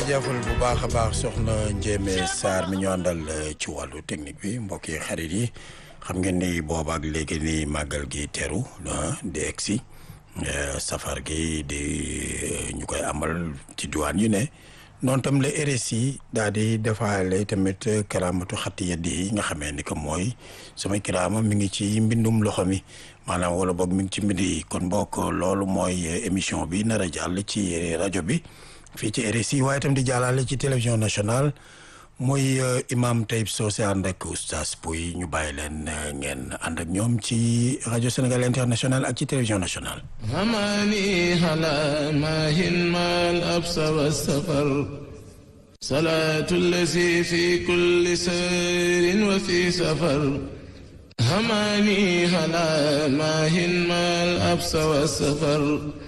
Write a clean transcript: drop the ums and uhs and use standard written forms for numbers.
jaajëfal bu baax a baax soxna Ndiémé Sarr mi ñu àndal ci wàllu technique bi mbokk yi xarit yi xam ngeen ni boobaak léegi ni màggal gi teru di egsi safar gi di ñu koy amal ci diwaan yu ne noonu tam la RSI daal di defaale tamit karaamatu xatti yeddi yi nga xamee ni que mooy sama kiraama mi ngi ci mbindum loxo mi maanaam wala boog mi ngi ci mbind yi kon bokk loolu mooy émission bi nar a jàll ci rajo bi fii ci RSI waaye itam di jàllale ci télévision nationale mooy imam Taib Socé ànd ak oustaz Pouy ñu bàyyi leen ngeen ànd ak ñoom ci rajo Sénégal international ak ci télévision nationale hamani hala mahin mal absa wa safar salatu allazi fi kulli sayrin wa fi safar hamani hala mahin mal absa wa safar